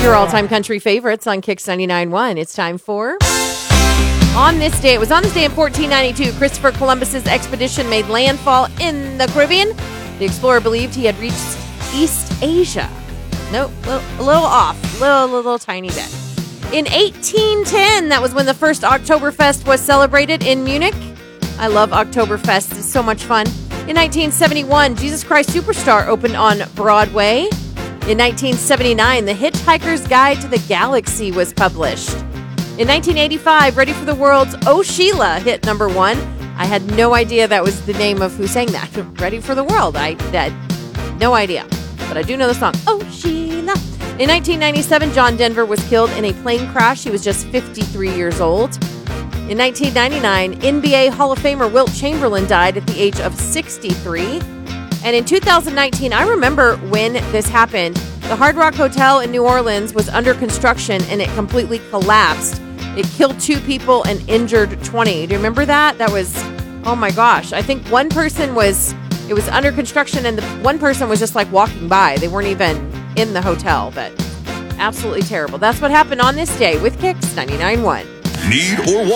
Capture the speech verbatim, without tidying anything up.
Your all-time country favorites on Kix ninety-nine point one. It's time for... On this day, it was on this day in fourteen ninety-two, Christopher Columbus's expedition made landfall in the Caribbean. The explorer believed he had reached East Asia. Nope, little, a little off, little, little tiny bit. In eighteen ten, that was when the first Oktoberfest was celebrated in Munich. I love Oktoberfest, it's so much fun. In nineteen seventy-one, Jesus Christ Superstar opened on Broadway. In nineteen seventy-nine, The Hitchhiker's Guide to the Galaxy was published. In nineteen eighty-five, Ready for the World's Oh Sheila hit number one. I had no idea that was the name of who sang that. Ready for the World. I had no idea. But I do know the song, Oh Sheila. In nineteen ninety-seven, John Denver was killed in a plane crash. He was just fifty-three years old. In nineteen ninety-nine, N B A Hall of Famer Wilt Chamberlain died at the age of sixty-three. And in two thousand nineteen, I remember when this happened. The Hard Rock Hotel in New Orleans was under construction and it completely collapsed. It killed two people and injured twenty. Do you remember that? That was, oh my gosh. I think one person was, it was under construction and the one person was just like walking by. They weren't even in the hotel, but absolutely terrible. That's what happened on this day with Kix ninety-nine point one. Need or want